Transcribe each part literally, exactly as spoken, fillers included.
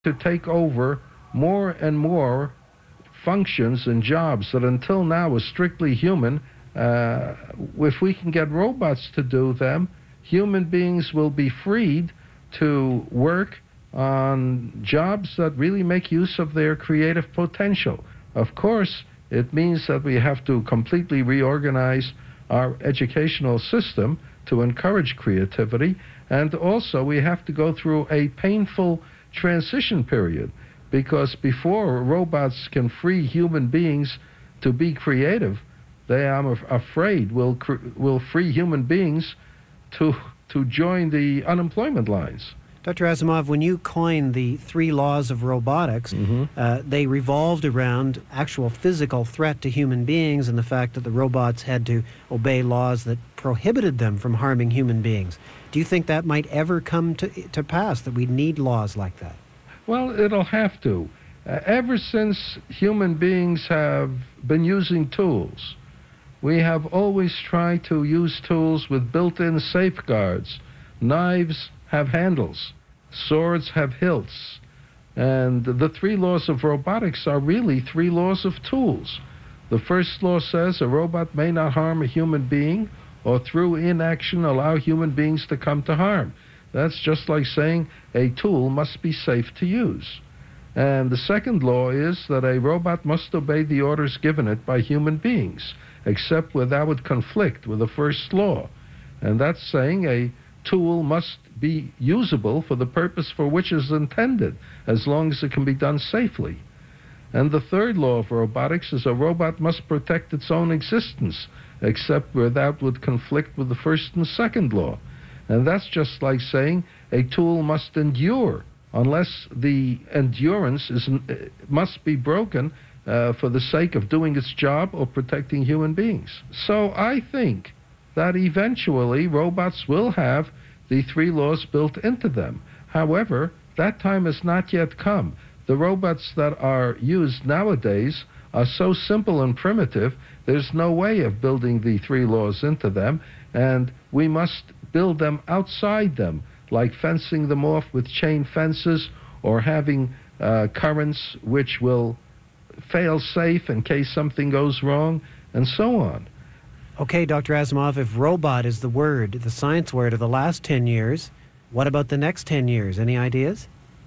to take over more and more functions and jobs that until now were strictly human. Uh, if we can get robots to do them, human beings will be freed to work on jobs that really make use of their creative potential. Of course, it means that we have to completely reorganize our educational system to encourage creativity, and also we have to go through a painful transition period, because before robots can free human beings to be creative, they, I'm af- afraid, will cr- will free human beings to to join the unemployment lines. Doctor Asimov, when you coined the three laws of robotics, mm-hmm. uh, they revolved around actual physical threat to human beings and the fact that the robots had to obey laws that prohibited them from harming human beings. Do you think that might ever come to, to pass, that we need laws like that? Well, it'll have to. Uh, ever since human beings have been using tools, we have always tried to use tools with built-in safeguards. Knives have handles, swords have hilts, and the three laws of robotics are really three laws of tools. The first law says a robot may not harm a human being or through inaction allow human beings to come to harm. That's just like saying a tool must be safe to use. And the second law is that a robot must obey the orders given it by human beings, except where that would conflict with the first law. And that's saying a tool must be usable for the purpose for which it is intended, as long as it can be done safely. And the third law of robotics is a robot must protect its own existence, except where that would conflict with the first and second law. And that's just like saying a tool must endure, unless the endurance is, must be broken uh, for the sake of doing its job or protecting human beings. So I think that eventually robots will have the three laws built into them. However, that time has not yet come. The robots that are used nowadays are so simple and primitive, there's no way of building the three laws into them, and we must build them outside them, like fencing them off with chain fences or having uh, currents which will fail safe in case something goes wrong, and so on. Okay, Doctor Asimov, if robot is the word, the science word of the last ten years, what about the next ten years? Any ideas?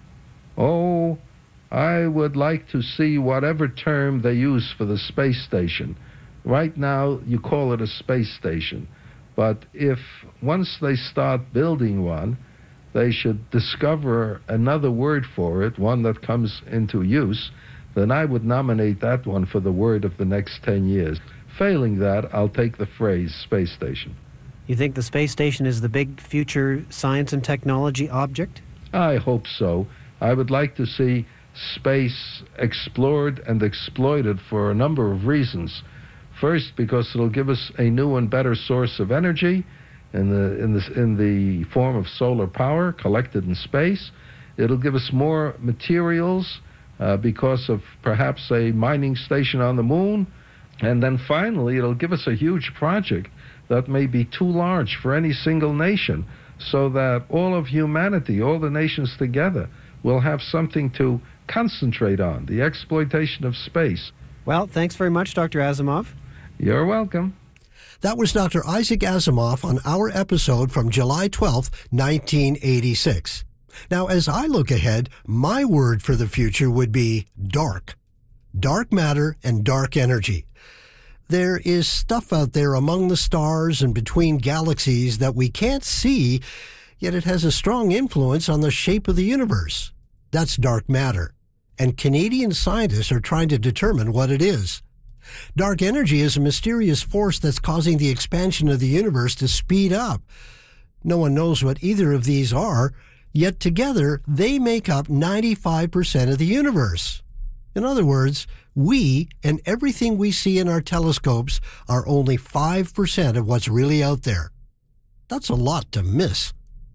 Oh, I would like to see whatever term they use for the space station. Right now, you call it a space station. But if once they start building one, they should discover another word for it, one that comes into use, then I would nominate that one for the word of the next ten years. Failing that, I'll take the phrase space station. You think the space station is the big future science and technology object? I hope so. I would like to see space explored and exploited for a number of reasons. First, because it'll give us a new and better source of energy in the, in the, in the form of solar power collected in space. It'll give us more materials uh, because of perhaps a mining station on the moon. And then finally, it'll give us a huge project that may be too large for any single nation, so that all of humanity, all the nations together, will have something to concentrate on, the exploitation of space. Well, thanks very much, Doctor Asimov. You're welcome. That was Doctor Isaac Asimov on our episode from July twelfth, nineteen eighty-six. Now, as I look ahead, my word for the future would be dark. Dark matter and dark energy. There is stuff out there among the stars and between galaxies that we can't see, yet it has a strong influence on the shape of the universe. That's dark matter, and Canadian scientists are trying to determine what it is. Dark energy is a mysterious force that's causing the expansion of the universe to speed up. No one knows what either of these are, yet together they make up ninety-five percent of the universe. In other words, we and everything we see in our telescopes are only five percent of what's really out there. That's a lot to miss.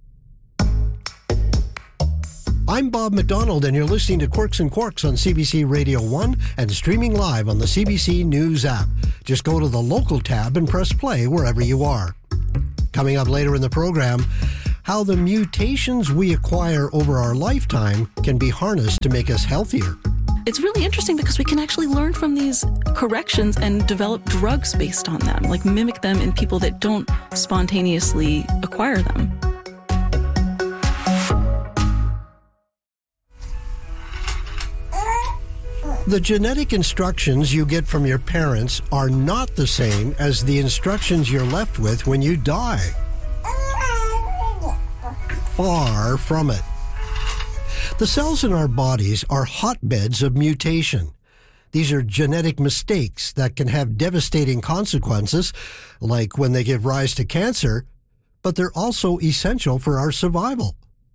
I'm Bob McDonald, and you're listening to Quirks and Quarks on C B C Radio one and streaming live on the C B C News app. Just go to the local tab and press play wherever you are. Coming up later in the program, how the mutations we acquire over our lifetime can be harnessed to make us healthier. It's really interesting because we can actually learn from these corrections and develop drugs based on them, like mimic them in people that don't spontaneously acquire them. The genetic instructions you get from your parents are not the same as the instructions you're left with when you die. Far from it. The cells in our bodies are hotbeds of mutation. These are genetic mistakes that can have devastating consequences, like when they give rise to cancer, but they're also essential for our survival.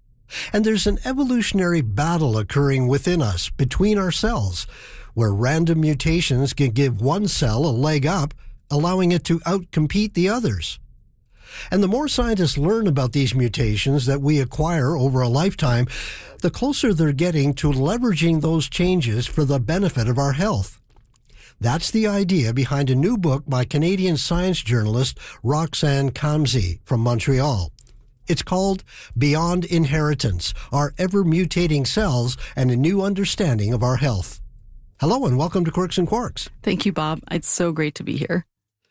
And there's an evolutionary battle occurring within us, between our cells, where random mutations can give one cell a leg up, allowing it to outcompete the others. And the more scientists learn about these mutations that we acquire over a lifetime, the closer they're getting to leveraging those changes for the benefit of our health. That's the idea behind a new book by Canadian science journalist Roxanne Kamsi from Montreal. It's called Beyond Inheritance, Our Ever-Mutating Cells and a New Understanding of Our Health. Hello and welcome to Quirks and Quarks. Thank you, Bob. It's so great to be here.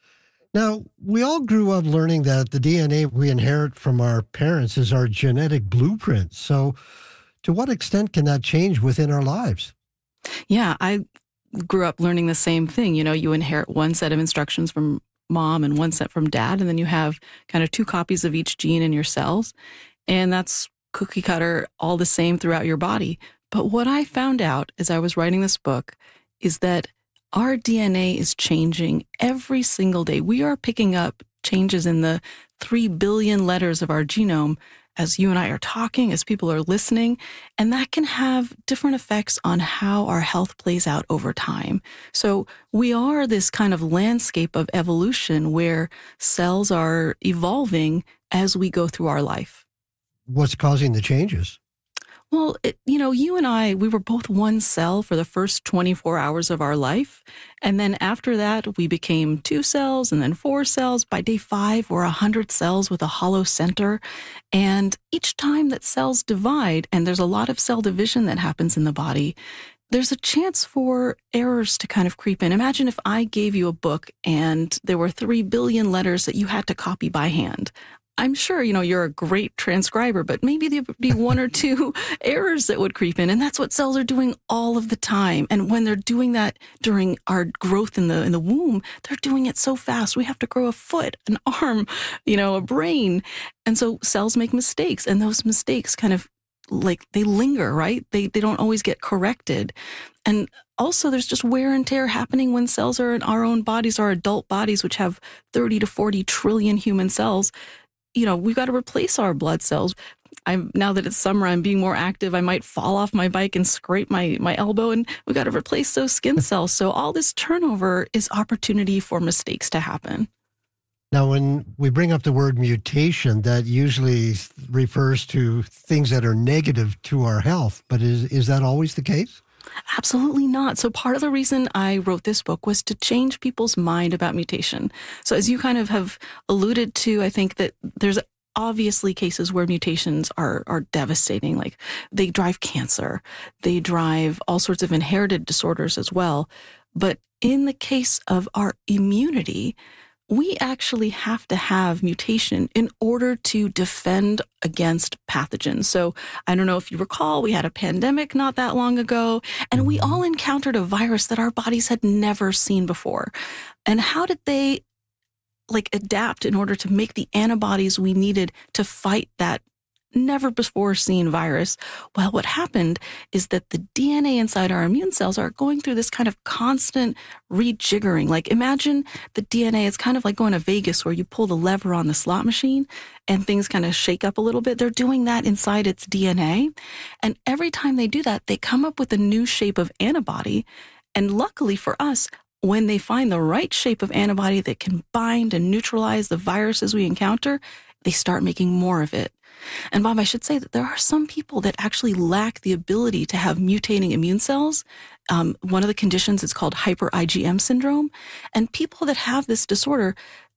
Now, we all grew up learning that the D N A we inherit from our parents is our genetic blueprint. So to what extent can that change within our lives? Yeah, I grew up learning the same thing. You know, you inherit one set of instructions from mom and one set from dad, and then you have kind of two copies of each gene in your cells, and that's cookie cutter, all the same throughout your body. But what I found out as I was writing this book is that our D N A is changing every single day. We are picking up changes in the three billion letters of our genome as you and I are talking, as people are listening, and that can have different effects on how our health plays out over time. So we are this kind of landscape of evolution where cells are evolving as we go through our life. What's causing the changes? Well, it, you know, you and I, we were both one cell for the first twenty-four hours of our life. And then after that, we became two cells and then four cells. By day five, we're one hundred cells with a hollow center. And each time that cells divide, and there's a lot of cell division that happens in the body, there's a chance for errors to kind of creep in. Imagine if I gave you a book and there were three billion letters that you had to copy by hand. I'm sure, you know, you're a great transcriber, but maybe there would be one or two errors that would creep in. And that's what cells are doing all of the time. And when they're doing that during our growth in the in the womb, they're doing it so fast. We have to grow a foot, an arm, you know, a brain. And so cells make mistakes, and those mistakes kind of like they linger, right? They they don't always get corrected. And also there's just wear and tear happening when cells are in our own bodies, our adult bodies, which have thirty to forty trillion human cells. You know, we've got to replace our blood cells. I'm now that it's summer, I'm being more active. I might fall off my bike and scrape my, my elbow, and we've got to replace those skin cells. So all this turnover is opportunity for mistakes to happen. Now, when we bring up the word mutation, that usually refers to things that are negative to our health. But is, is that always the case? Absolutely not. So part of the reason I wrote this book was to change people's mind about mutation. So as you kind of have alluded to, I think that there's obviously cases where mutations are are devastating. Like they drive cancer, they drive all sorts of inherited disorders as well. But in the case of our immunity, we actually have to have mutation in order to defend against pathogens. So I don't know if you recall, we had a pandemic not that long ago, and we all encountered a virus that our bodies had never seen before. And how did they like adapt in order to make the antibodies we needed to fight that never before seen virus? Well, what happened is that the D N A inside our immune cells are going through this kind of constant rejiggering. Like imagine the D N A, it's kind of like going to Vegas where you pull the lever on the slot machine and things kind of shake up a little bit. They're doing that inside its D N A. And every time they do that, they come up with a new shape of antibody. And luckily for us, when they find the right shape of antibody that can bind and neutralize the viruses we encounter, they start making more of it. And Bob, I should say that there are some people that actually lack the ability to have mutating immune cells. Um, one of the conditions is called hyper I G M syndrome. And people that have this disorder,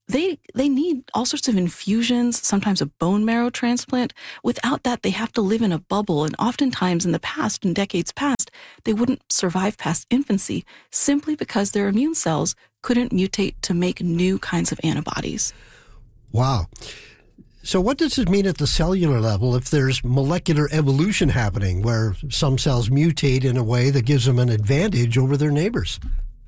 they they need all sorts of infusions, sometimes a bone marrow transplant. Without that, they have to live in a bubble. And oftentimes in the past, in decades past, they wouldn't survive past infancy simply because their immune cells couldn't mutate to make new kinds of antibodies. Wow. So what does this mean at the cellular level if there's molecular evolution happening where some cells mutate in a way that gives them an advantage over their neighbors?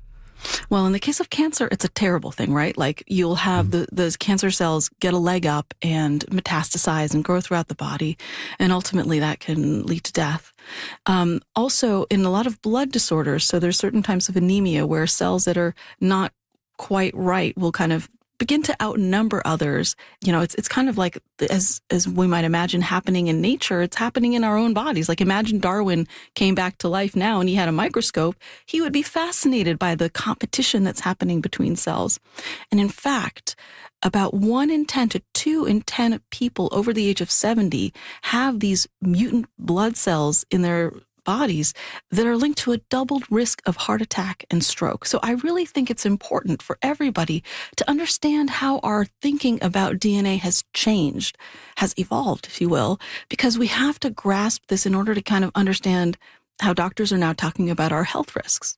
Well, in the case of cancer, it's a terrible thing, right? Like you'll have mm. the those cancer cells get a leg up and metastasize and grow throughout the body, and ultimately that can lead to death. Um, also, in a lot of blood disorders, so there's certain types of anemia where cells that are not quite right will kind of begin to outnumber others. You know, it's it's kind of like, as as we might imagine happening in nature, it's happening in our own bodies. Like imagine Darwin came back to life now and he had a microscope. He would be fascinated by the competition that's happening between cells. And in fact, about one in ten to two in ten people over the age of seventy have these mutant blood cells in their bodies that are linked to a doubled risk of heart attack and stroke. So I really think it's important for everybody to understand how our thinking about D N A has changed, has evolved, if you will, because we have to grasp this in order to kind of understand how doctors are now talking about our health risks.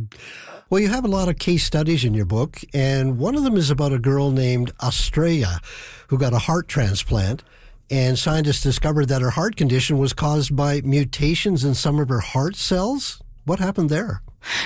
Well, you have a lot of case studies in your book, and one of them is about a girl named Estrella who got a heart transplant. And scientists discovered that her heart condition was caused by mutations in some of her heart cells. What happened there?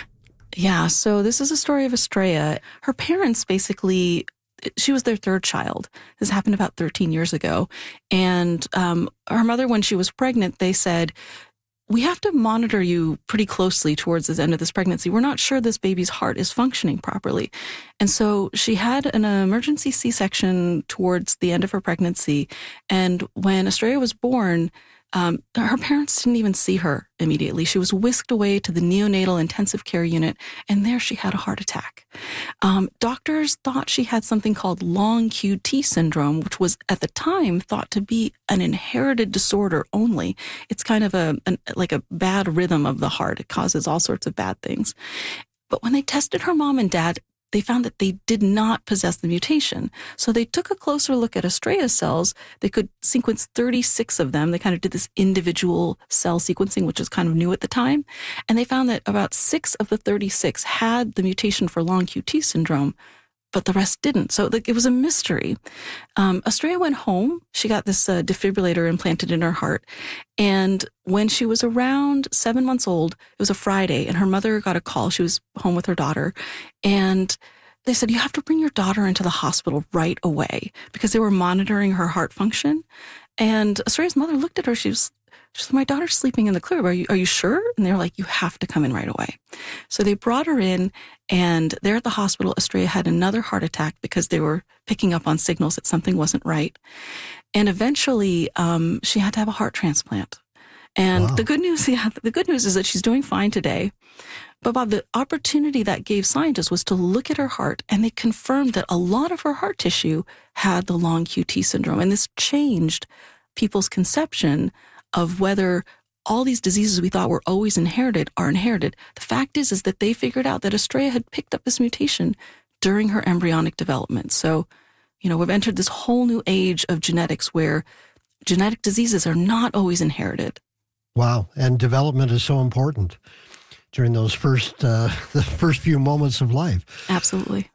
Yeah, so this is a story of Estrella. Her parents basically, she was their third child. This happened about thirteen years ago. And um, her mother, when she was pregnant, they said, we have to monitor you pretty closely towards the end of this pregnancy. We're not sure this baby's heart is functioning properly. And so she had an emergency C-section towards the end of her pregnancy. And when Estrella was born, um, her parents didn't even see her immediately. She was whisked away to the neonatal intensive care unit, and there she had a heart attack. Um, doctors thought she had something called long Q T syndrome, which was at the time thought to be an inherited disorder only. It's kind of a an, like a bad rhythm of the heart. It causes all sorts of bad things. But when they tested her mom and dad, they found that they did not possess the mutation. So they took a closer look at Estrella's cells. They could sequence thirty-six of them. They kind of did this individual cell sequencing, which was kind of new at the time. And they found that about six of the thirty-six had the mutation for long Q T syndrome, but the rest didn't. So like, it was a mystery. Um, Estrella went home. She got this uh, defibrillator implanted in her heart. And when she was around seven months old, it was a Friday, and her mother got a call. She was home with her daughter. And they said, you have to bring your daughter into the hospital right away, because they were monitoring her heart function. And Estrella's mother looked at her. She was She said, my daughter's sleeping in the crib. Are you, are you sure? And they were like, you have to come in right away. So they brought her in, and there at the hospital, Estrella had another heart attack because they were picking up on signals that something wasn't right. And eventually, um, she had to have a heart transplant. And wow. the good news, yeah, the good news is that she's doing fine today. But Bob, the opportunity that gave scientists was to look at her heart, and they confirmed that a lot of her heart tissue had the long Q T syndrome. And this changed people's conception of whether all these diseases we thought were always inherited are inherited. The fact is, is that they figured out that Estrella had picked up this mutation during her embryonic development. So, you know, we've entered this whole new age of genetics where genetic diseases are not always inherited. Wow. And development is so important during those first, uh, the first few moments of life. Absolutely.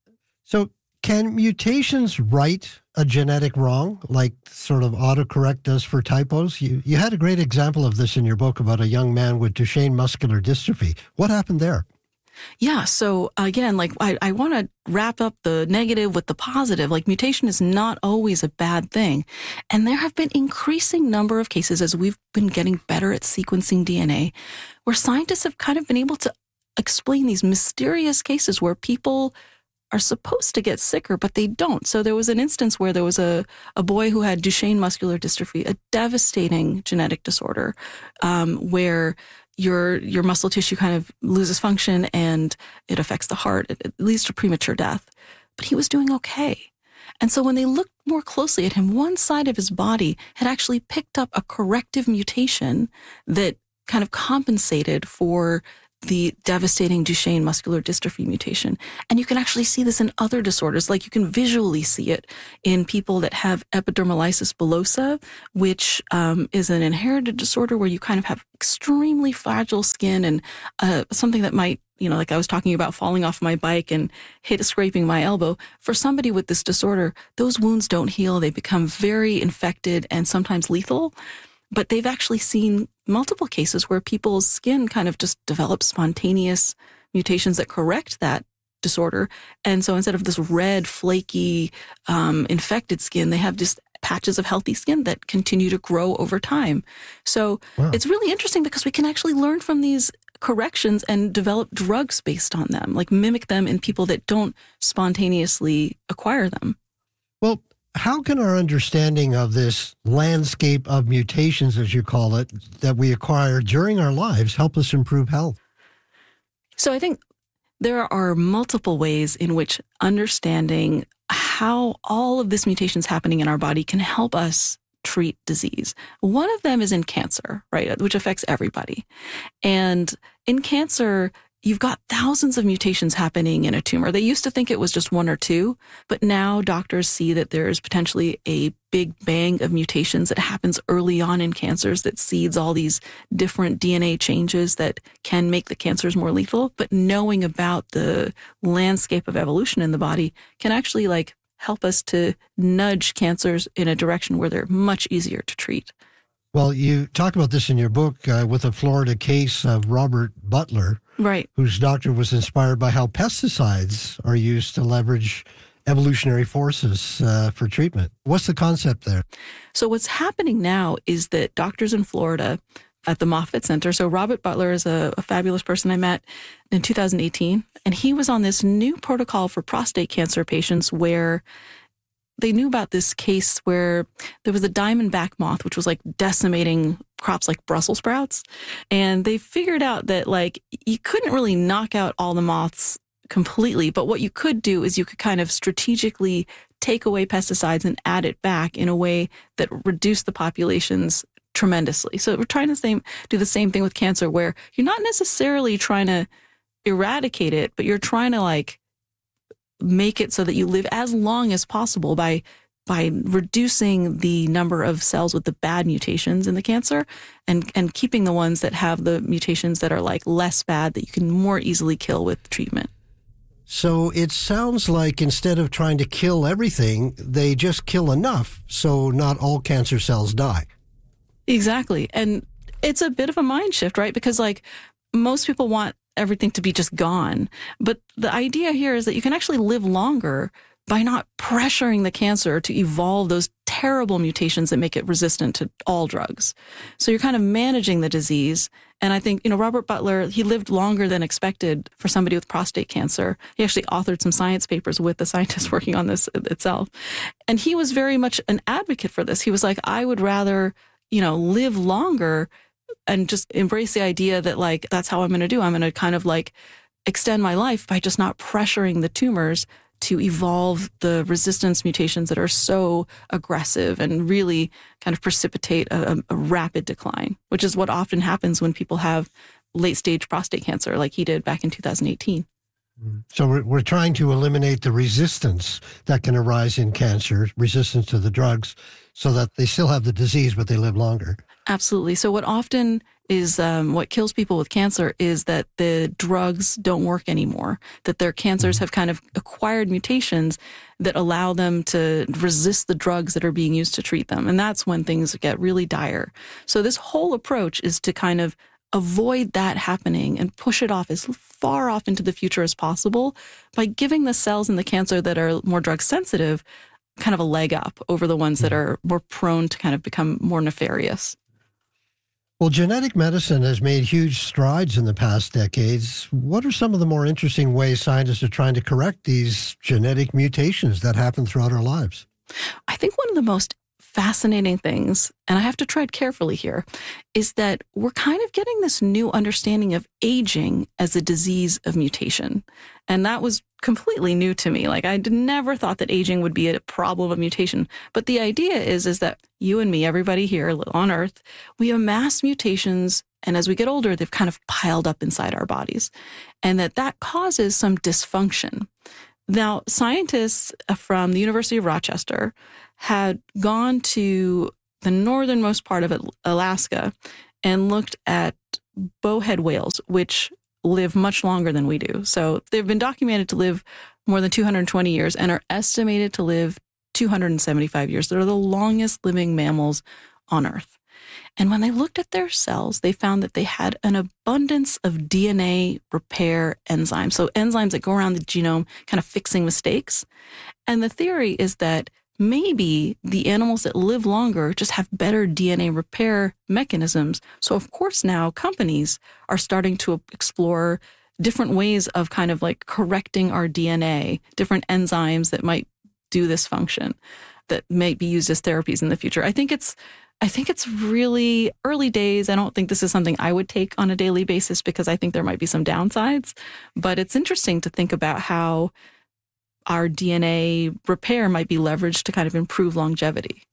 So can mutations right a genetic wrong, like sort of autocorrect does for typos? You you had a great example of this in your book about a young man with Duchenne muscular dystrophy. What happened there? Yeah, so again, like I, I want to wrap up the negative with the positive. Like mutation is not always a bad thing. And there have been increasing number of cases as we've been getting better at sequencing D N A, where scientists have kind of been able to explain these mysterious cases where people are supposed to get sicker, but they don't. So there was an instance where there was a, a boy who had Duchenne muscular dystrophy, a devastating genetic disorder, um, where your your muscle tissue kind of loses function and it affects the heart. It, it leads to premature death. But he was doing okay. And so when they looked more closely at him, one side of his body had actually picked up a corrective mutation that kind of compensated for the devastating Duchenne muscular dystrophy mutation. And you can actually see this in other disorders. Like you can visually see it in people that have epidermolysis bullosa, which um, is an inherited disorder where you kind of have extremely fragile skin and uh, something that might, you know, like I was talking about falling off my bike and hit scraping my elbow. For somebody with this disorder, those wounds don't heal. They become very infected and sometimes lethal. But they've actually seen multiple cases where people's skin kind of just develops spontaneous mutations that correct that disorder. And so instead of this red, flaky, um, infected skin, they have just patches of healthy skin that continue to grow over time. So wow. It's really interesting because we can actually learn from these corrections and develop drugs based on them, like mimic them in people that don't spontaneously acquire them. Well, how can our understanding of this landscape of mutations, as you call it, that we acquire during our lives help us improve health? So I think there are multiple ways in which understanding how all of this mutations happening in our body can help us treat disease. One of them is in cancer, right, which affects everybody. And in cancer, you've got thousands of mutations happening in a tumor. They used to think it was just one or two, but now doctors see that there's potentially a big bang of mutations that happens early on in cancers that seeds all these different D N A changes that can make the cancers more lethal. But knowing about the landscape of evolution in the body can actually like help us to nudge cancers in a direction where they're much easier to treat. Well, you talk about this in your book uh, with a Florida case of Robert Butler, right, whose doctor was inspired by how pesticides are used to leverage evolutionary forces uh, for treatment. What's the concept there? So what's happening now is that doctors in Florida at the Moffitt Center, so Robert Butler is a, a fabulous person I met in two thousand eighteen, and he was on this new protocol for prostate cancer patients where they knew about this case where there was a diamondback moth, which was like decimating crops like Brussels sprouts. And they figured out that like you couldn't really knock out all the moths completely, but what you could do is you could kind of strategically take away pesticides and add it back in a way that reduced the populations tremendously. So we're trying to same, do the same thing with cancer where you're not necessarily trying to eradicate it, but you're trying to like make it so that you live as long as possible by by reducing the number of cells with the bad mutations in the cancer and, and keeping the ones that have the mutations that are like less bad that you can more easily kill with treatment. So it sounds like instead of trying to kill everything, they just kill enough so not all cancer cells die. Exactly. And it's a bit of a mind shift, right? Because like most people want everything to be just gone. But the idea here is that you can actually live longer by not pressuring the cancer to evolve those terrible mutations that make it resistant to all drugs. So you're kind of managing the disease. And I think, you know, Robert Butler, he lived longer than expected for somebody with prostate cancer. He actually authored some science papers with the scientists working on this itself. And he was very much an advocate for this. He was like, I would rather, you know, live longer and just embrace the idea that like, that's how I'm going to do. I'm going to kind of like extend my life by just not pressuring the tumors to evolve the resistance mutations that are so aggressive and really kind of precipitate a, a rapid decline, which is what often happens when people have late stage prostate cancer like he did back in two thousand eighteen. So we're, we're trying to eliminate the resistance that can arise in cancer, resistance to the drugs, so that they still have the disease, but they live longer. Absolutely. So what often is um, what kills people with cancer is that the drugs don't work anymore, that their cancers have kind of acquired mutations that allow them to resist the drugs that are being used to treat them. And that's when things get really dire. So this whole approach is to kind of avoid that happening and push it off as far off into the future as possible by giving the cells in the cancer that are more drug sensitive kind of a leg up over the ones that are more prone to kind of become more nefarious. Well, genetic medicine has made huge strides in the past decades. What are some of the more interesting ways scientists are trying to correct these genetic mutations that happen throughout our lives? I think one of the most fascinating things, and I have to tread carefully here, is that we're kind of getting this new understanding of aging as a disease of mutation. And that was completely new to me. Like I never thought that aging would be a problem of mutation. But the idea is, is that you and me, everybody here on Earth, we amass mutations And as we get older, they've kind of piled up inside our bodies, and that that causes some dysfunction. Now, scientists from the University of Rochester had gone to the northernmost part of Alaska and looked at bowhead whales, which live much longer than we do. So they've been documented to live more than two hundred twenty years and are estimated to live two hundred seventy-five years. They're the longest living mammals on Earth. And when they looked at their cells, they found that they had an abundance of D N A repair enzymes. So enzymes that go around the genome kind of fixing mistakes. And the theory is that maybe the animals that live longer just have better D N A repair mechanisms. So of course now companies are starting to explore different ways of kind of like correcting our D N A, different enzymes that might do this function that may be used as therapies in the future. I think it's I think it's really early days. I don't think this is something I would take on a daily basis because I think there might be some downsides. But it's interesting to think about how our D N A repair might be leveraged to kind of improve longevity.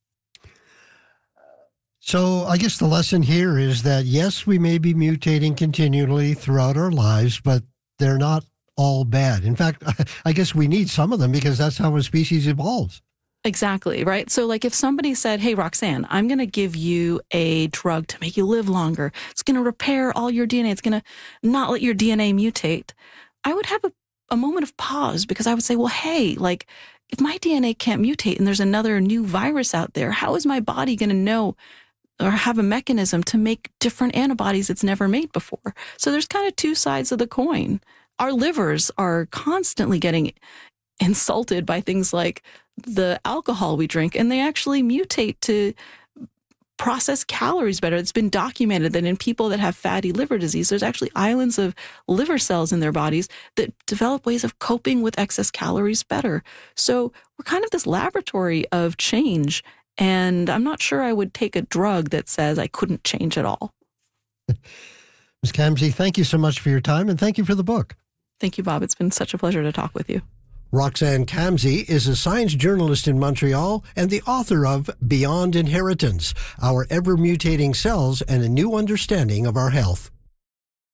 So I guess the lesson here is that, yes, we may be mutating continually throughout our lives, but they're not all bad. In fact, I guess we need some of them because that's how a species evolves. Exactly, right? So like if somebody said, hey, Roxanne, I'm going to give you a drug to make you live longer. It's going to repair all your D N A. It's going to not let your D N A mutate. I would have a, a moment of pause because I would say, well, hey, like if my D N A can't mutate and there's another new virus out there, how is my body going to know or have a mechanism to make different antibodies it's never made before? So there's kind of two sides of the coin. Our livers are constantly getting insulted by things like the alcohol we drink, and they actually mutate to process calories better. It's been documented that in people that have fatty liver disease, there's actually islands of liver cells in their bodies that develop ways of coping with excess calories better. So we're kind of this laboratory of change, and I'm not sure I would take a drug that says I couldn't change at all. Miz Kamsey, thank you so much for your time, and thank you for the book. Thank you, Bob. It's been such a pleasure to talk with you. Roxanne Kamsey is a science journalist in Montreal and the author of Beyond Inheritance, Our Ever-Mutating Cells and a New Understanding of Our Health.